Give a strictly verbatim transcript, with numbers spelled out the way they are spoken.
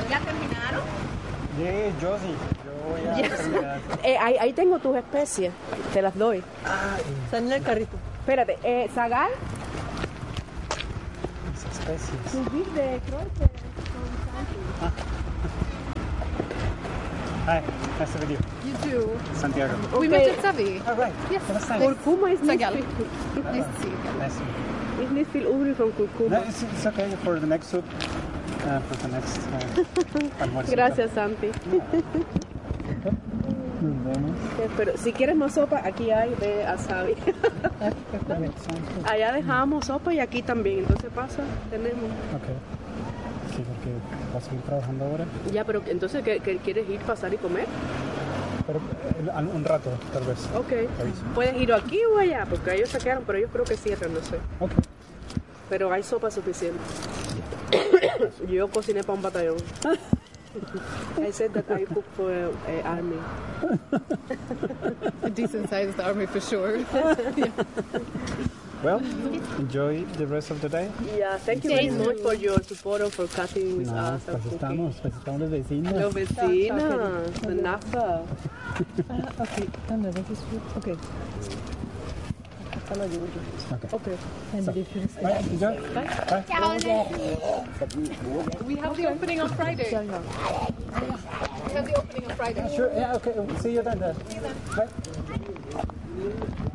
¿Ya terminaron? Yeah, yo sí. Yo voy a Yes. terminar. Eh, ahí, ahí tengo tus especies, te las doy. Ah, Están en el carrito. Espérate, eh, Zagal, mis especies. tu bit de croque. Hi, nice to meet you. You too. Santiago. We Okay. met at Savi. All right. Yes. That's nice. Curcuma is Zagal. nicht Nice to see you again. Nice to meet you. ist nicht viel übrig von No, Curcuma. it's, it's okay for the next soup. Uh, for the next uh, almuerzo. Gracias, Santi. Nos vemos. Eh, Pero si quieres más sopa, aquí hay de Asabi. Allá dejamos sopa y aquí también. Entonces pasa, tenemos. Ok. Sí, porque vas a seguir trabajando ahora. Ya, pero entonces, ¿qué, qué quieres ir, pasar y comer? Pero eh, al- un rato, tal vez. Ok. aviso. Puedes ir aquí o allá, porque ellos se quedaron, pero ellos creo que cierran, no sé. Ok. Pero hay sopa suficiente. Yo cociné para un batallón. I said that I cook for uh, army. A decent sized army for sure. Well, enjoy the rest of the day. Yeah, thank you very much for your support and for cutting with No, us and pues cooking. estamos, pues estamos los vecinos. Los vecinos, the NASA. Ah, okay. Dann das ist gut. Okay. Hasta la lluvia. Okay. Okay. Dann die Füße. Bye, enjoy. Bye. We have the opening on Friday. Ja, ja. We have the opening on Friday. Sure, yeah, okay. See you then. then. Bye.